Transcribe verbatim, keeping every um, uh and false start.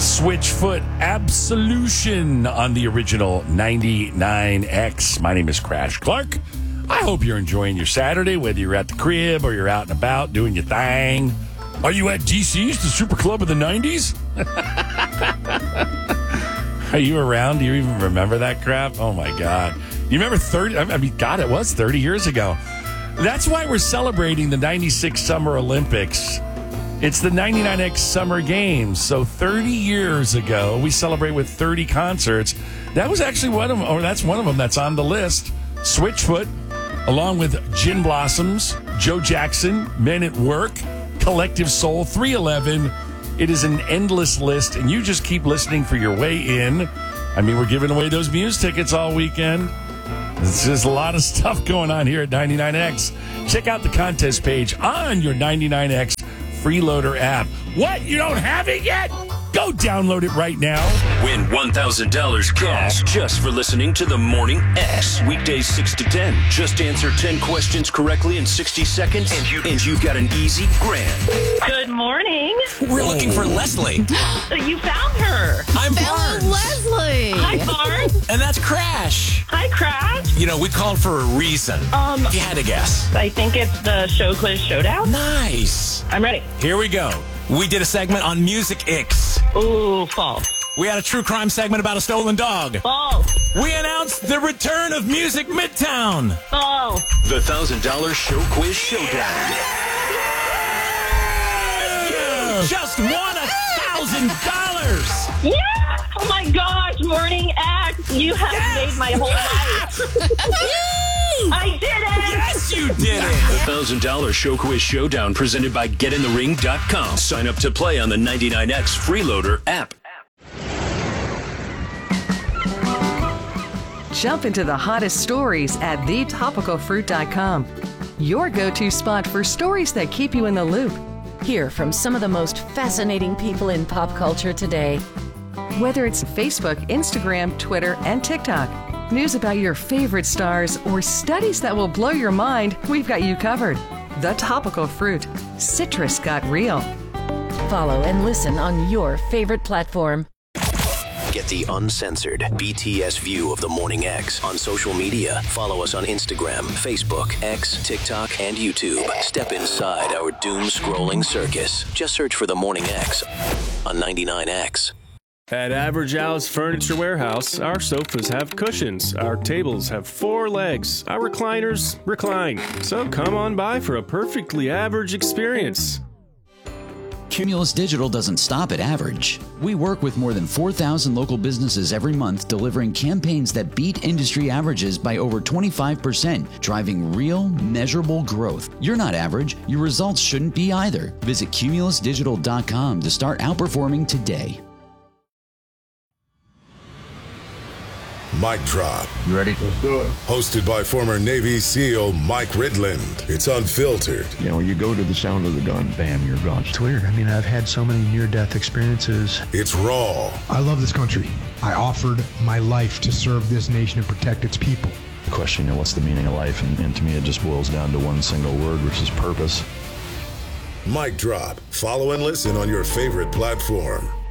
Switchfoot Absolution on the original ninety-nine X. My name is Crash Clark. I hope you're enjoying your Saturday, whether you're at the crib or you're out and about doing your thing. Are you at D C's, the Super Club of the nineties? Are you around? Do you even remember that crap? Oh, my God. You remember thirty? I mean, God, it was thirty years ago. That's why we're celebrating the ninety-six Summer Olympics. It's the ninety-nine X Summer Games. So thirty years ago, we celebrate with thirty concerts. That was actually one of them, or that's one of them that's on the list. Switchfoot, along with Gin Blossoms, Joe Jackson, Men at Work, Collective Soul, three eleven. It is an endless list, and you just keep listening for your way in. I mean, we're giving away those Muse tickets all weekend. There's just a lot of stuff going on here at ninety-nine X. Check out the contest page on your ninety-nine X Freeloader app. What? You don't have it yet? Go download it right now. Win one thousand dollars cash just for listening to the Morning X. Weekdays six to ten. Just answer ten questions correctly in sixty seconds, and, you, and you've got an easy grand. Good morning. We're looking for Leslie. You found her. I'm Hello, Barnes. Leslie. Hi, Barnes. And that's Crash. Hi, Crash. You know, we called for a reason. Um, If you had to guess. I think it's the show quiz showdown. Nice. I'm ready. Here we go. We did a segment on Music X. Ooh, false. We had a true crime segment about a stolen dog. False. We announced the return of Music Midtown. False. The one thousand dollars Show Quiz Showdown. You just won one thousand dollars. Yeah. Oh, my gosh. Morning X. You have Yes. made my whole life. I did it. Yes, you did The it. one thousand dollars Show Quiz Showdown presented by get in the ring dot com. Sign up to play on the ninety-nine X Freeloader app. Jump into the hottest stories at the topical fruit dot com. Your go-to spot for stories that keep you in the loop. Hear from some of the most fascinating people in pop culture today. Whether it's Facebook, Instagram, Twitter, and TikTok, news about your favorite stars, or studies that will blow your mind, we've got you covered. The Topical Fruit. Citrus got real. Follow and listen on your favorite platform. Get the uncensored B T S view of the Morning X on social media. Follow us on Instagram, Facebook, X, TikTok, and YouTube. Step inside our doom-scrolling circus. Just search for the Morning X on ninety-nine X. At Average Al's Furniture Warehouse, our sofas have cushions, our tables have four legs, our recliners recline. So come on by for a perfectly average experience. Cumulus Digital doesn't stop at average. We work with more than four thousand local businesses every month, delivering campaigns that beat industry averages by over twenty-five percent, driving real, measurable growth. You're not average. Your results shouldn't be either. Visit cumulus digital dot com to start outperforming today. Mic Drop. You ready? Let's do it. Hosted by former Navy SEAL Mike Ridland. It's unfiltered. You know, you go to the sound of the gun, bam, you're gone. It's weird. I mean, I've had so many near-death experiences. It's raw. I love this country. I offered my life to serve this nation and protect its people. The question, you know, what's the meaning of life? And, and to me, it just boils down to one single word, which is purpose. Mic Drop. Follow and listen on your favorite platform.